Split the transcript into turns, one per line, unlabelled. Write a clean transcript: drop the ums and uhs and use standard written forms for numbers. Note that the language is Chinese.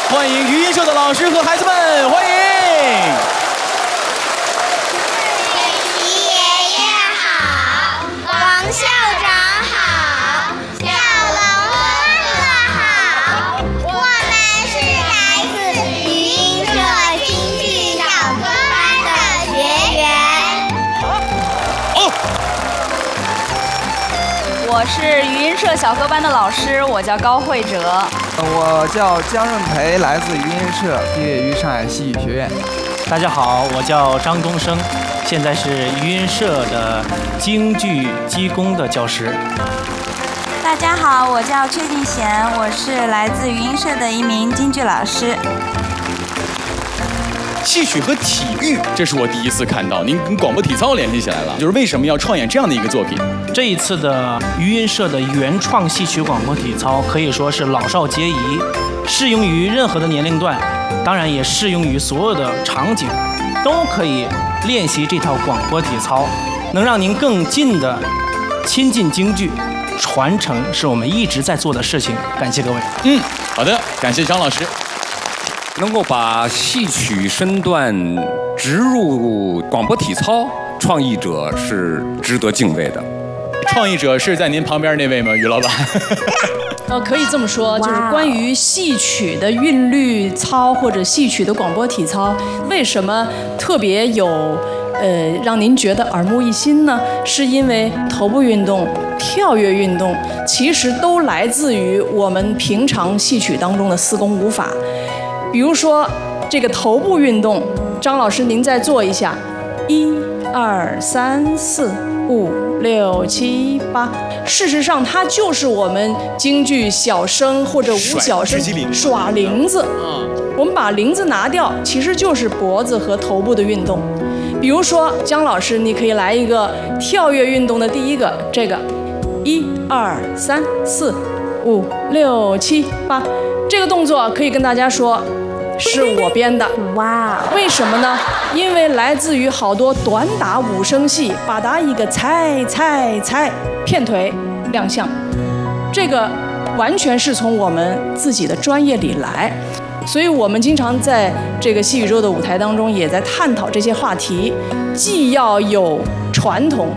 欢迎余音社的老师和孩子们，欢迎。
校长好，小龙哥好，我们是来自余音社京剧小科班的学员。
我是余音社小科班的老师，我叫高慧哲。
我叫姜润培，来自余音社，毕业于上海戏剧学院。
大家好，我叫张东升，现在是余音社的京剧基工的教师。
大家好，我叫阙静贤，我是来自余音社的一名京剧老师。
戏曲和体育，这是我第一次看到，您跟广播体操联系起来了，就是为什么要创演这样的一个作品？
这一次的余音社的原创戏曲广播体操可以说是老少皆宜，适用于任何的年龄段，当然也适用于所有的场景，都可以练习这套广播体操，能让您更近的亲近京剧，传承是我们一直在做的事情。感谢各位。
好的，感谢张老师。
能够把戏曲身段植入广播体操，创意者是值得敬畏的。
创意者是在您旁边那位吗，于老板？
可以这么说，就是关于戏曲的韵律操或者戏曲的广播体操，为什么特别有让您觉得耳目一新呢？是因为头部运动、跳跃运动其实都来自于我们平常戏曲当中的四功五法。比如说这个头部运动，张老师您再做一下，1、2、3、4、5、6、7、8。事实上，它就是我们京剧小生或者武小生耍铃子。我们把铃子拿掉，其实就是脖子和头部的运动。比如说，姜老师，你可以来一个跳跃运动的第一个，这个1、2、3、4、5、6、7、8。这个动作可以跟大家说，是我编的。哇！为什么呢？因为来自于好多短打五声戏，把它一个踩踩踩，片腿亮相，这个完全是从我们自己的专业里来。所以我们经常在这个戏宇宙的舞台当中，也在探讨这些话题，既要有传统，